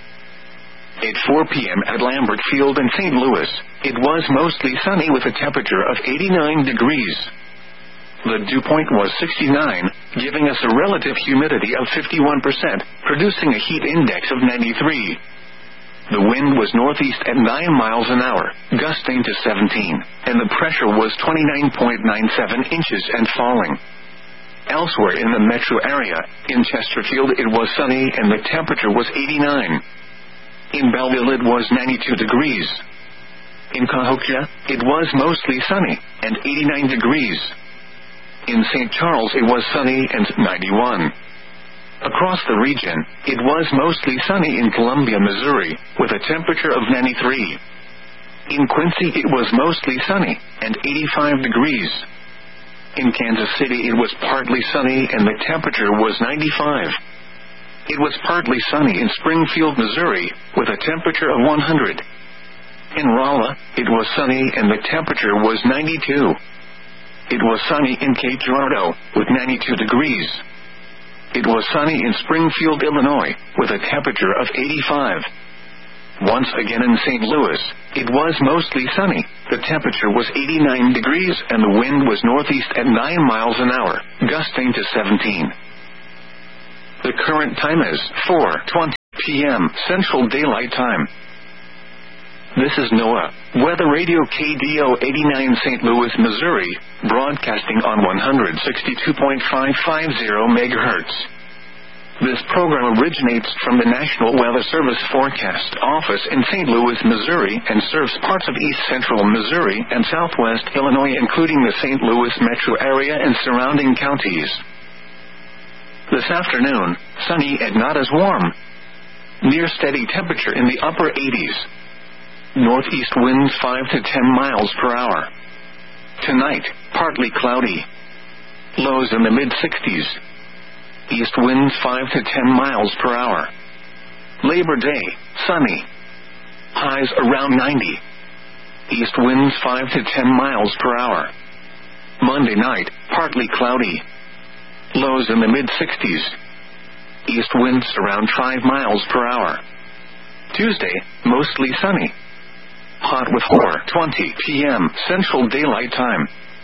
At four p m at Lambert Field in Saint Louis, it was mostly sunny with a temperature of eighty-nine degrees. The dew point was sixty-nine, giving us a relative humidity of fifty-one percent, producing a heat index of ninety-three. The wind was northeast at nine miles an hour, gusting to seventeen, and the pressure was twenty-nine point nine seven inches and falling. Elsewhere in the metro area, in Chesterfield it was sunny and the temperature was eighty-nine. In Belleville it was ninety-two degrees. In Cahokia, it was mostly sunny, and eighty-nine degrees. In Saint Charles it was sunny and ninety-one. Across the region, it was mostly sunny in Columbia, Missouri, with a temperature of ninety-three. In Quincy it was mostly sunny, and eighty-five degrees. In Kansas City it was partly sunny and the temperature was ninety-five. It was partly sunny in Springfield, Missouri, with a temperature of one hundred. In Rolla, it was sunny and the temperature was ninety-two. It was sunny in Cape Girardeau, with ninety-two degrees. It was sunny in Springfield, Illinois, with a temperature of eighty-five. Once again in Saint Louis, it was mostly sunny. The temperature was eighty-nine degrees and the wind was northeast at nine miles an hour, gusting to seventeen. The current time is four twenty p.m. Central Daylight Time. This is NOAA Weather Radio K D O eighty-nine Saint Louis, Missouri, broadcasting on one sixty-two point five five zero megahertz. This program originates from the National Weather Service Forecast Office in Saint Louis, Missouri, and serves parts of east central Missouri and southwest Illinois, including the Saint Louis metro area and surrounding counties. This afternoon, sunny and not as warm. Near steady temperature in the upper eighties. Northeast winds five to ten miles per hour. Tonight, partly cloudy. Lows in the mid-sixties. East winds five to ten miles per hour. Labor Day, sunny. Highs around ninety. East winds five to ten miles per hour. Monday night, partly cloudy. Lows in the mid-sixties. East winds around five miles per hour. Tuesday, mostly sunny. Hot with four twenty p.m. Central Daylight Time.